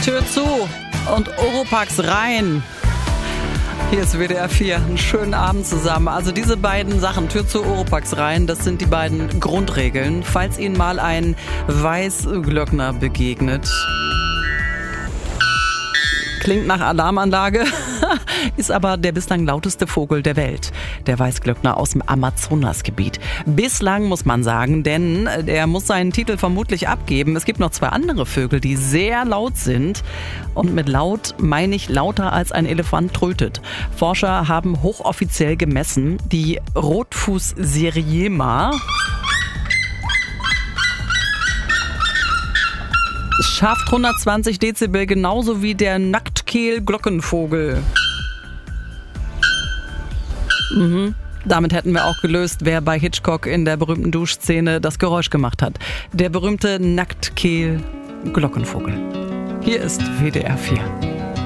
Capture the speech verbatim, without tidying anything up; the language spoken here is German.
Tür zu und Oropax rein. Hier ist W D R vier. Einen schönen Abend zusammen. Also diese beiden Sachen, Tür zu, Oropax rein, das sind die beiden Grundregeln. Falls Ihnen mal ein Weißglöckner begegnet. Klingt nach Alarmanlage, ist aber der bislang lauteste Vogel der Welt. Der Weißglöckner aus dem Amazonasgebiet. Bislang muss man sagen, denn er muss seinen Titel vermutlich abgeben. Es gibt noch zwei andere Vögel, die sehr laut sind. Und mit laut meine ich lauter als ein Elefant trötet. Forscher haben hochoffiziell gemessen, die Rotfuß-Siriema schafft hundertzwanzig Dezibel, genauso wie der Nacktkehl-Glockenvogel. Mhm. Damit hätten wir auch gelöst, wer bei Hitchcock in der berühmten Duschszene das Geräusch gemacht hat. Der berühmte Nacktkehl-Glockenvogel. Hier ist W D R vier.